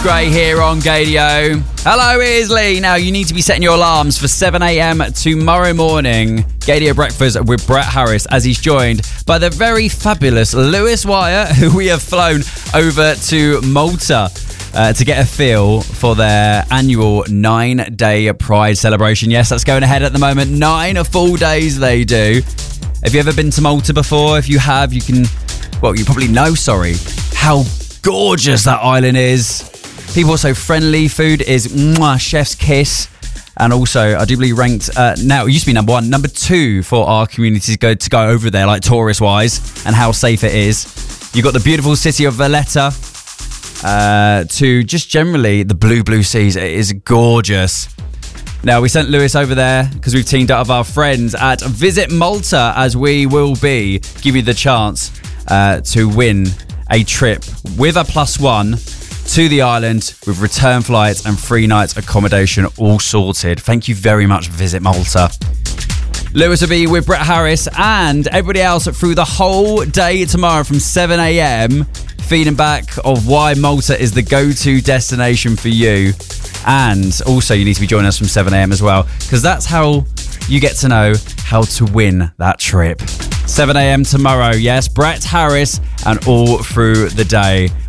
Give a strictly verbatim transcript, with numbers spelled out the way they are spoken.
Gray here on Gadio. Hello, here's Lee. Now, you need to be setting your alarms for seven a.m. tomorrow morning. Gadio Breakfast with Brett Harris, as he's joined by the very fabulous Lewis Wire, who we have flown over to Malta uh, to get a feel for their annual nine-day Pride celebration. Yes, that's going ahead at the moment. Nine full days they do. Have you ever been to Malta before? If you have, you can, well, you probably know, sorry, how gorgeous that island is. People are so friendly. Food is mwah, chef's kiss. And also, I do believe ranked, uh, now it used to be number one, number two for our community to go, to go over there, like tourist-wise, and how safe it is. You've got the beautiful city of Valletta, uh, to just generally the blue, blue seas. It is gorgeous. Now, we sent Lewis over there because we've teamed up with our friends at Visit Malta, as we will be give you the chance uh, to win a trip with a plus one to the island with return flights and free nights accommodation all sorted. Thank you very much, Visit Malta. Lewis will be with Brett Harris and everybody else through the whole day tomorrow from seven a.m. feeding back of why Malta is the go-to destination for you. And also you need to be joining us from seven a.m. as well, because that's how you get to know how to win that trip. seven a.m. tomorrow, yes, Brett Harris, and all through the day.